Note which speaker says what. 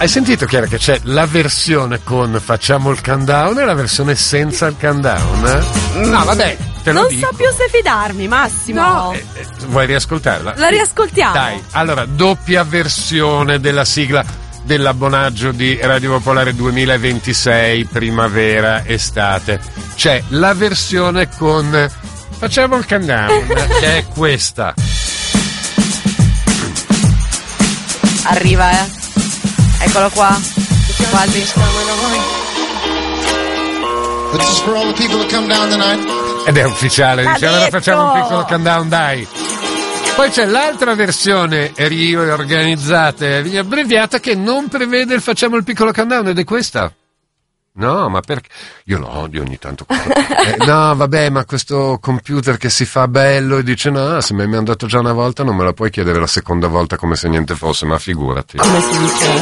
Speaker 1: Hai sentito, Chiara, che c'è la versione con facciamo il countdown e la versione senza il countdown? No, vabbè, te lo
Speaker 2: non
Speaker 1: dico.
Speaker 2: so più se fidarmi, Massimo.
Speaker 1: No. Vuoi riascoltarla?
Speaker 2: La riascoltiamo.
Speaker 1: Dai, allora, doppia versione della sigla dell'abbonaggio di Radio Popolare 2026, primavera, estate. C'è la versione con facciamo il countdown, che è questa.
Speaker 2: Arriva, eccolo qua. Quasi.
Speaker 3: This is for all the people that come down tonight.
Speaker 1: Ed è ufficiale, dice, allora facciamo un piccolo countdown, dai. Poi c'è l'altra versione riorganizzata e abbreviata che non prevede il facciamo il piccolo countdown, ed è questa. No, ma perché? Io lo odio ogni tanto. No, vabbè, ma questo computer che si fa bello e dice no, se mi hanno dato già una volta non me la puoi chiedere la seconda volta come se niente fosse, ma figurati.
Speaker 2: Come si dice?